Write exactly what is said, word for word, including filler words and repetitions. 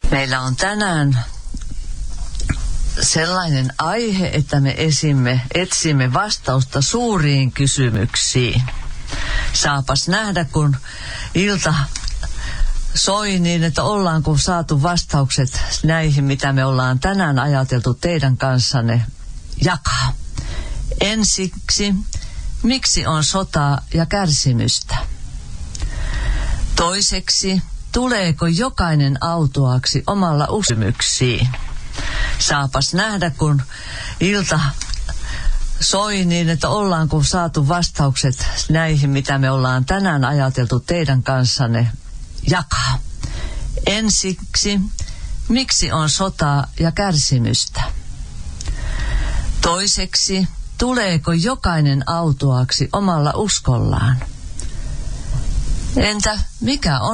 Meillä on tänään sellainen aihe, että me esimme, etsimme vastausta suuriin kysymyksiin. Saapas nähdä, kun ilta soi niin, että ollaanko saatu vastaukset näihin, mitä me ollaan tänään ajateltu teidän kanssanne jakaa. Ensiksi, miksi on sotaa ja kärsimystä? Toiseksi, tuleeko jokainen autuaaksi omalla uskomyksiin? Saapas nähdä, kun ilta soi niin, että ollaanko saatu vastaukset näihin, mitä me ollaan tänään ajateltu teidän kanssanne jakaa. Ensiksi, miksi on sotaa ja kärsimystä? Toiseksi, tuleeko jokainen autuaaksi omalla uskollaan? Entä mikä on